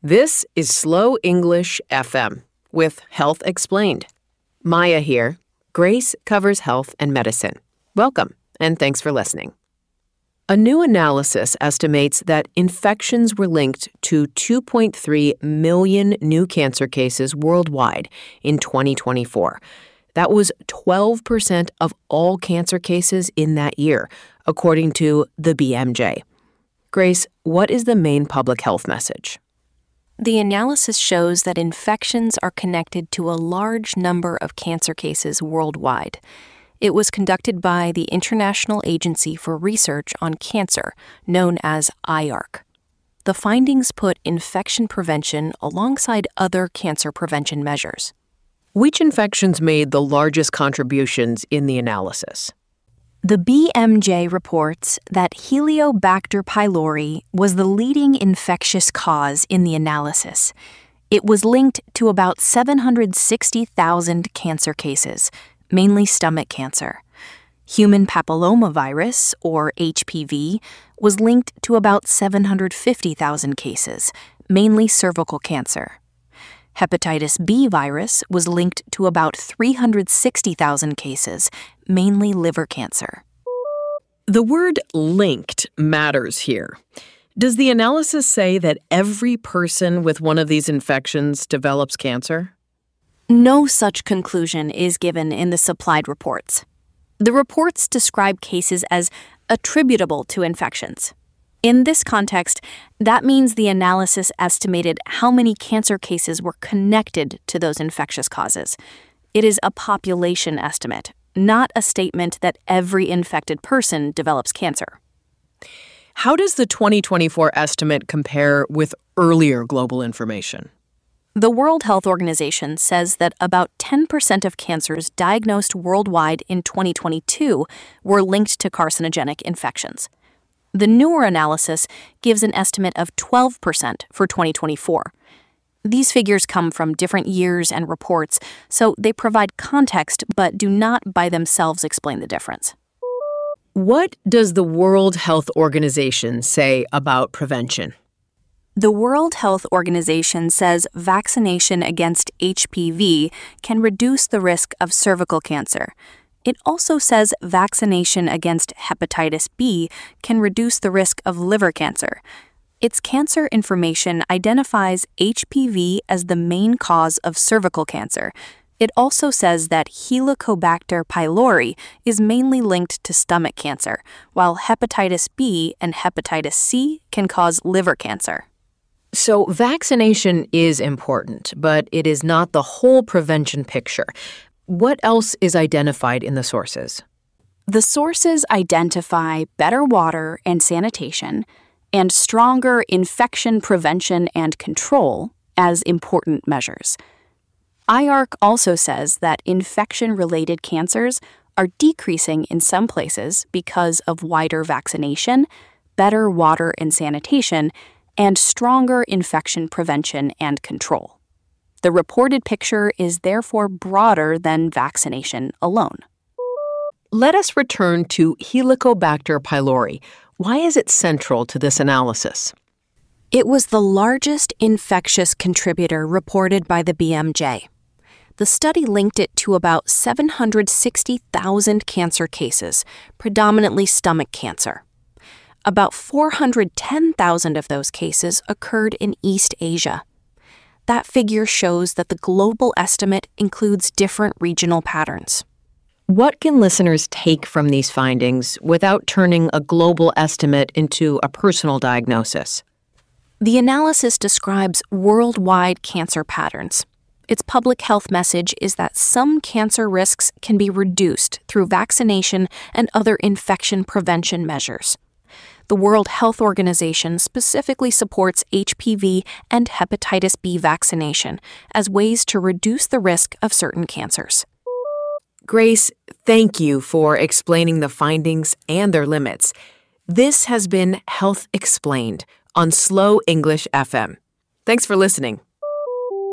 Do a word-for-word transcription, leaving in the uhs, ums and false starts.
This is Slow English F M with Health Explained. Maya here. Grace covers health and medicine. Welcome, and thanks for listening. A new analysis estimates that infections were linked to two point three million new cancer cases worldwide in twenty twenty-four. That was twelve percent of all cancer cases in that year, according to the B M J. Grace, what is the main public health message? The analysis shows that infections are connected to a large number of cancer cases worldwide. It was conducted by the International Agency for Research on Cancer, known as I A R C. The findings put infection prevention alongside other cancer prevention measures. Which infections made the largest contributions in the analysis? The B M J reports that Helicobacter pylori was the leading infectious cause in the analysis. It was linked to about seven hundred sixty thousand cancer cases, mainly stomach cancer. Human papillomavirus, or H P V, was linked to about seven hundred fifty thousand cases, mainly cervical cancer. Hepatitis B virus was linked to about three hundred sixty thousand cases, mainly liver cancer. The word linked matters here. Does the analysis say that every person with one of these infections develops cancer? No such conclusion is given in the supplied reports. The reports describe cases as attributable to infections. In this context, that means the analysis estimated how many cancer cases were connected to those infectious causes. It is a population estimate, not a statement that every infected person develops cancer. How does the twenty twenty-four estimate compare with earlier global information? The World Health Organization says that about ten percent of cancers diagnosed worldwide in twenty twenty-two were linked to carcinogenic infections. The newer analysis gives an estimate of twelve percent for twenty twenty-four. These figures come from different years and reports, so they provide context but do not by themselves explain the difference. What does the World Health Organization say about prevention? The World Health Organization says vaccination against H P V can reduce the risk of cervical cancer. It also says vaccination against hepatitis B can reduce the risk of liver cancer. Its cancer information identifies H P V as the main cause of cervical cancer. It also says that Helicobacter pylori is mainly linked to stomach cancer, while hepatitis B and hepatitis C can cause liver cancer. So vaccination is important, but it is not the whole prevention picture. What else is identified in the sources? The sources identify better water and sanitation and stronger infection prevention and control as important measures. I A R C also says that infection-related cancers are decreasing in some places because of wider vaccination, better water and sanitation, and stronger infection prevention and control. The reported picture is therefore broader than vaccination alone. Let us return to Helicobacter pylori. Why is it central to this analysis? It was the largest infectious contributor reported by the B M J. The study linked it to about seven hundred sixty thousand cancer cases, predominantly stomach cancer. About four hundred ten thousand of those cases occurred in East Asia. That figure shows that the global estimate includes different regional patterns. What can listeners take from these findings without turning a global estimate into a personal diagnosis? The analysis describes worldwide cancer patterns. Its public health message is that some cancer risks can be reduced through vaccination and other infection prevention measures. The World Health Organization specifically supports H P V and hepatitis B vaccination as ways to reduce the risk of certain cancers. Grace, thank you for explaining the findings and their limits. This has been Health Explained on Slow English F M. Thanks for listening.